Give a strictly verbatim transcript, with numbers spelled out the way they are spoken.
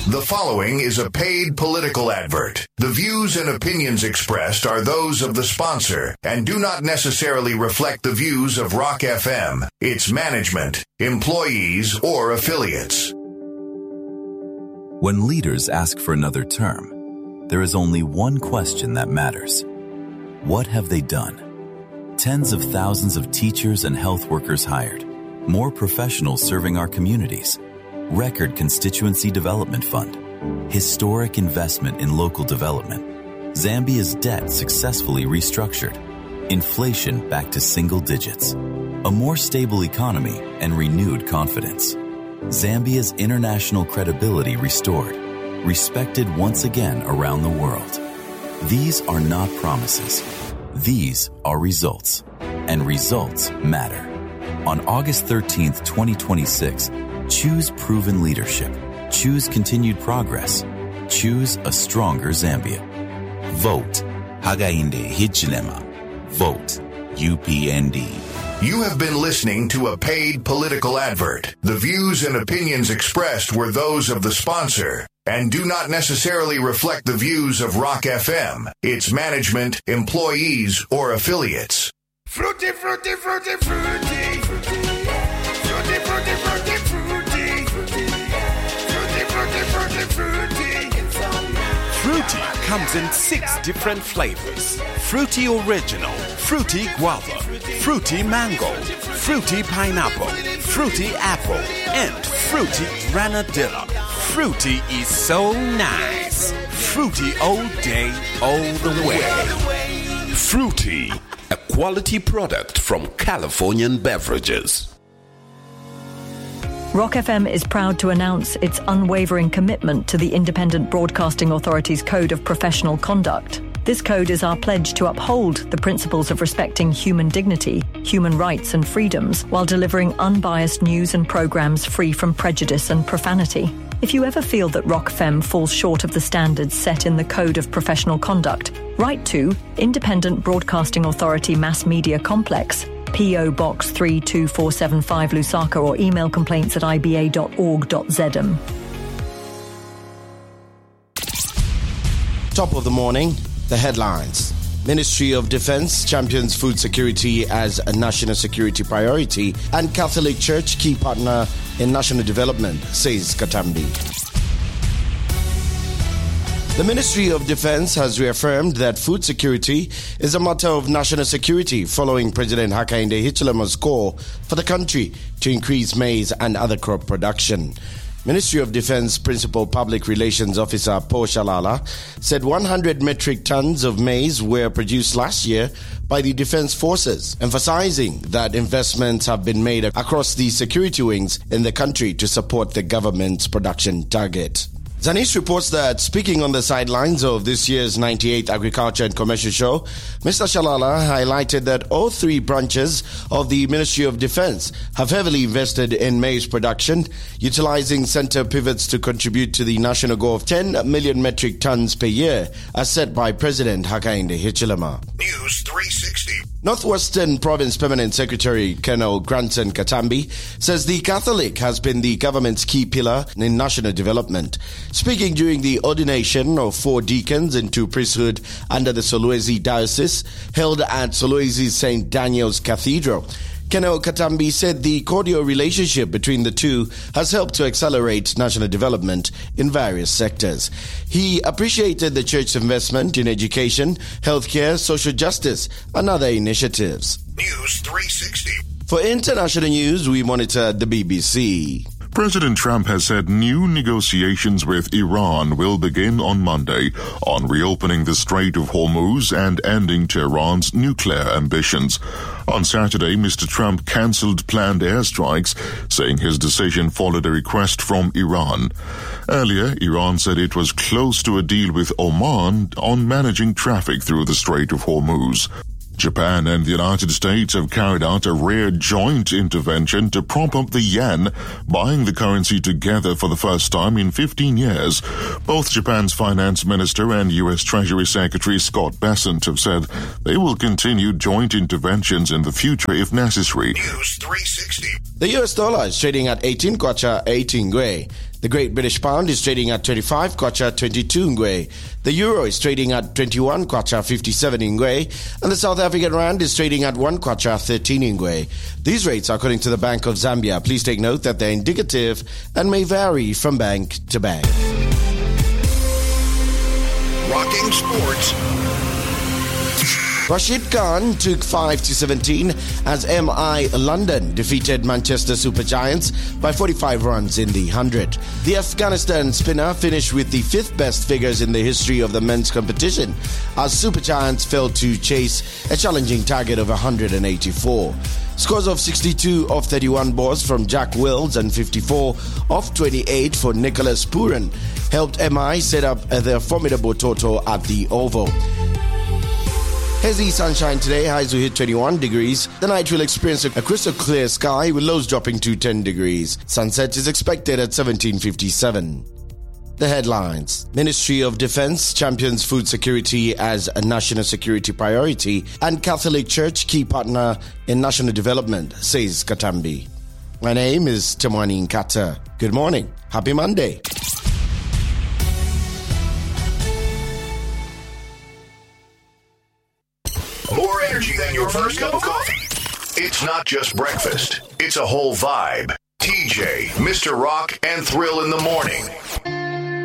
The following is a paid political advert. The views and opinions expressed are those of the sponsor and do not necessarily reflect the views of Rock F M, its management, employees, or affiliates. When leaders ask for another term, there is only one question that matters. What have they done? Tens of thousands of teachers and health workers hired, more professionals serving our communities, record constituency development fund, historic investment in local development, Zambia's debt successfully restructured, inflation back to single digits, a more stable economy and renewed confidence, Zambia's international credibility restored, respected once again around the world. These are not promises. These are results, and results matter. On August thirteenth, twenty twenty-six, choose proven leadership. Choose continued progress. Choose a stronger Zambia. Vote Hakainde Hichilema. Vote U P N D. You have been listening to a paid political advert. The views and opinions expressed were those of the sponsor and do not necessarily reflect the views of Rock F M, its management, employees, or affiliates. Fruity, fruity, fruity, fruity. Fruity, fruity, fruity, fruity. Fruity comes in six different flavors. Fruity Original, Fruity Guava, Fruity Mango, Fruity Pineapple, Fruity Apple, and Fruity Granadilla. Fruity is so nice. Fruity all day, all the way. Fruity, a quality product from Californian Beverages. Rock F M is proud to announce its unwavering commitment to the Independent Broadcasting Authority's Code of Professional Conduct. This code is our pledge to uphold the principles of respecting human dignity, human rights and freedoms, while delivering unbiased news and programs free from prejudice and profanity. If you ever feel that Rock F M falls short of the standards set in the Code of Professional Conduct, write to Independent Broadcasting Authority Mass Media Complex, P O Box three two four seven five Lusaka, or email complaints at I B A dot org dot Z M. Top of the morning, the headlines. Ministry of Defense champions food security as a national security priority, and Catholic Church key partner in national development, says Katambi. The Ministry of Defense has reaffirmed that food security is a matter of national security following President Hakainde Hichilema's call for the country to increase maize and other crop production. Ministry of Defense Principal Public Relations Officer Paul Shalala said one hundred metric tons of maize were produced last year by the Defense Forces, emphasizing that investments have been made across the security wings in the country to support the government's production target. Zanis reports that speaking on the sidelines of this year's ninety-eighth Agriculture and Commercial Show, Mister Shalala highlighted that all three branches of the Ministry of Defense have heavily invested in maize production, utilizing center pivots to contribute to the national goal of ten million metric tons per year, as set by President Hakainde Hichilema. News three sixty. Northwestern Province Permanent Secretary Colonel Granson Katambi says the Catholic has been the government's key pillar in national development. Speaking during the ordination of four deacons into priesthood under the Solwezi Diocese, held at Solwezi Saint Daniel's Cathedral, Colonel Katambi said the cordial relationship between the two has helped to accelerate national development in various sectors. He appreciated the church's investment in education, healthcare, social justice, and other initiatives. News three sixty. For international news, we monitor the B B C. President Trump has said new negotiations with Iran will begin on Monday on reopening the Strait of Hormuz and ending Tehran's nuclear ambitions. On Saturday, Mister Trump cancelled planned airstrikes, saying his decision followed a request from Iran. Earlier, Iran said it was close to a deal with Oman on managing traffic through the Strait of Hormuz. Japan and the United States have carried out a rare joint intervention to prop up the yen, buying the currency together for the first time in fifteen years. Both Japan's finance minister and U S Treasury Secretary Scott Bessent have said they will continue joint interventions in the future if necessary. News three sixty. The U S dollar is trading at eighteen kwacha eighteen ngwe. The Great British Pound is trading at twenty-five kwacha twenty-two ngwe. The Euro is trading at twenty-one kwacha fifty-seven ngwe. And the South African Rand is trading at one kwacha thirteen ngwe. These rates are according to the Bank of Zambia. Please take note that they're indicative and may vary from bank to bank. Rocking Sports. Rashid Khan took five to seventeen as M I London defeated Manchester Super Giants by forty-five runs in the one hundred. The Afghanistan spinner finished with the fifth best figures in the history of the men's competition as Super Giants failed to chase a challenging target of one hundred eighty-four. Scores of sixty-two of thirty-one balls from Jack Wills and fifty-four of twenty-eight for Nicholas Puran helped M I set up their formidable total at the Oval. Hazy sunshine today, highs will hit twenty-one degrees. The night will experience a crystal clear sky with lows dropping to ten degrees. Sunset is expected at seventeen fifty-seven. The headlines. Ministry of Defense champions food security as a national security priority and Catholic Church key partner in national development, says Katambi. My name is Temwani Nkata. Good morning. Happy Monday. More energy than your first cup of coffee. It's not just breakfast. It's a whole vibe. T J, Mister Rock, and Thrill in the morning.